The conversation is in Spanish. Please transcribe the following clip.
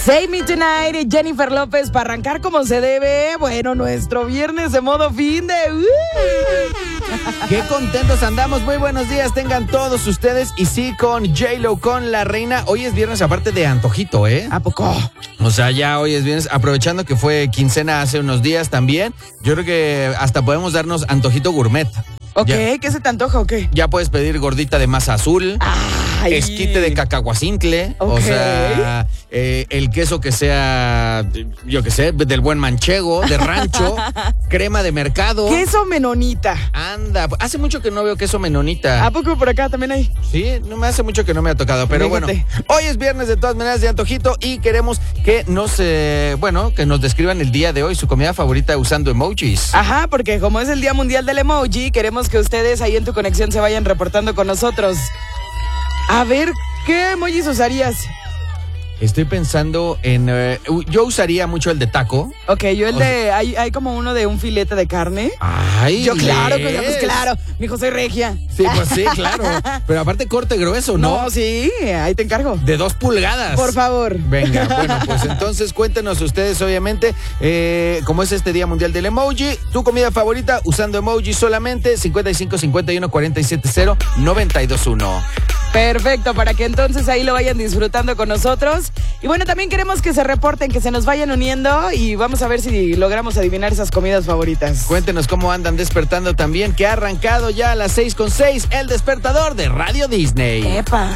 Save Me Tonight, Jennifer López, para arrancar como se debe. Bueno, nuestro viernes de modo fin de... ¡Qué contentos andamos! Muy buenos días tengan todos ustedes. Y sí, con J-Lo, con la reina. Hoy es viernes aparte de antojito, ¿eh? ¿A poco? O sea, ya hoy es viernes, aprovechando que fue quincena hace unos días también. Yo creo que hasta podemos darnos antojito gourmet. Ok, ¿qué se te antoja o qué? Ya puedes pedir gordita de masa azul. Ay. Esquite de cacahuacintle, Ok. O sea, el queso que sea, yo qué sé, del buen manchego, de rancho, crema de mercado. Queso menonita. Anda, hace mucho que no veo queso menonita. ¿A poco por acá también hay? Sí, no me hace mucho que no me ha tocado, pero Fíjate. bueno, hoy es viernes de todas maneras de antojito y queremos que que nos describan el día de hoy su comida favorita usando emojis. Ajá, porque como es el Día Mundial del Emoji, queremos que ustedes ahí en tu conexión se vayan reportando con nosotros. A ver, ¿qué emojis usarías? Estoy pensando en... yo usaría mucho el de taco. Ok, yo el de... Hay como uno de un filete de carne. Ay, Yo claro, ¿ves? pues claro, mi José Regia. Sí, pues sí, claro. Pero aparte corte grueso, ¿no? No, sí, ahí te encargo. De 2 pulgadas. Por favor. Venga, bueno, pues entonces cuéntenos ustedes, obviamente, como es este Día Mundial del Emoji, tu comida favorita usando emoji solamente, 55 51 47 0 92 1. Perfecto, para que entonces ahí lo vayan disfrutando con nosotros. Y bueno, también queremos que se reporten, que se nos vayan uniendo y vamos a ver si logramos adivinar esas comidas favoritas. Cuéntenos cómo andan despertando también, que ha arrancado ya a las 6:06 el despertador de Radio Disney. ¡Epa!